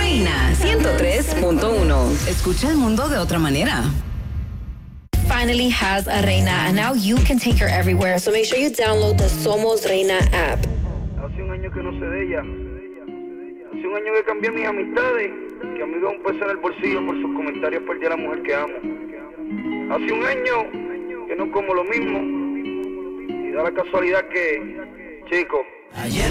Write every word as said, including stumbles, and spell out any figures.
Reina ciento tres punto uno. Escucha el mundo de otra manera. Finally has a Reina, and now you can take her everywhere. So make sure you download the Somos Reina app. Hace un año que no sé de ella. Hace un año que cambié mis amistades. Que amigo un peso en el bolsillo por sus comentarios perdí a la mujer que amo. Hace un año que no como lo mismo. Y da la casualidad que, chico,